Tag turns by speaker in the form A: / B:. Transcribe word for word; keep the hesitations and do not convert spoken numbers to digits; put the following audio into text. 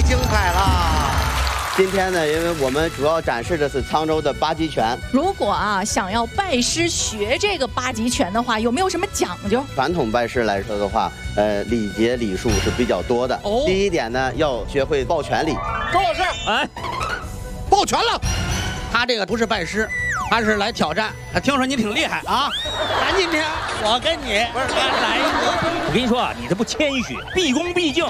A: 精彩了。
B: 今天呢，因为我们主要展示的是沧州的八极拳。
C: 如果啊想要拜师学这个八极拳的话，有没有什么讲究？
B: 传统拜师来说的话，呃，礼节礼数是比较多的。哦。第一点呢，要学会抱拳礼。
A: 周老师，哎，抱拳了。他这个不是拜师，他是来挑战。听说你挺厉害啊，咱今天我跟你不是他来一个。
D: 我跟你说啊，你这不谦虚，毕恭毕敬。